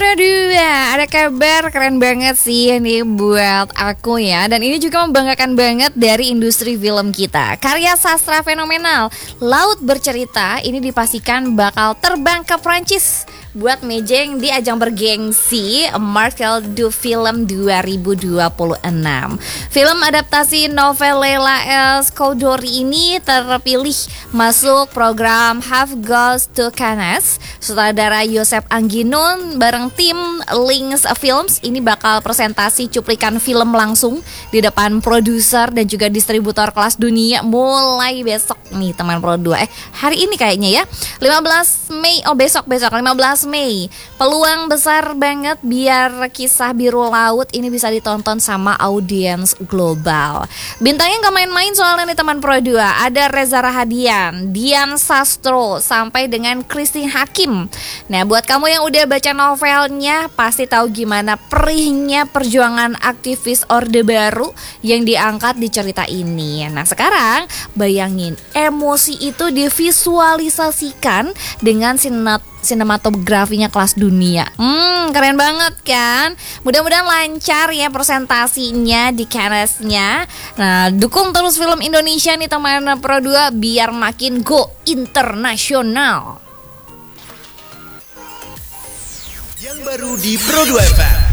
Pro 2, ada kabar keren banget sih ini buat aku ya. Dan ini juga membanggakan banget dari industri film kita. Karya sastra fenomenal, Laut Bercerita ini dipastikan bakal terbang ke Prancis buat mejeng di ajang bergengsi Marcel du Film 2026. Film adaptasi novel Leila El Scoudori ini terpilih masuk program Half Goes to Cannes. Sutradara Yosef Angginun bareng tim Lynx Films ini bakal presentasi cuplikan film langsung di depan produser dan juga distributor kelas dunia mulai besok nih teman Pro 2. Hari ini kayaknya ya 15 Mei, besok 15 Mei. Peluang besar banget biar Kisah Biru Laut ini bisa ditonton sama audiens global. Bintangnya gak main-main soalnya nih teman Pro 2. Ada Reza Rahadian, Dian Sastro, sampai dengan Christine Hakim. Nah buat kamu yang udah baca novelnya pasti tahu gimana perihnya perjuangan aktivis Orde Baru yang diangkat di cerita ini. Nah sekarang bayangin emosi itu divisualisasikan dengan sinematografinya kelas dunia. Keren banget kan? Mudah-mudahan lancar ya presentasinya di Cannes-nya. Nah, dukung terus film Indonesia nih teman Pro 2 biar makin go internasional. Yang baru di Pro 2 FM.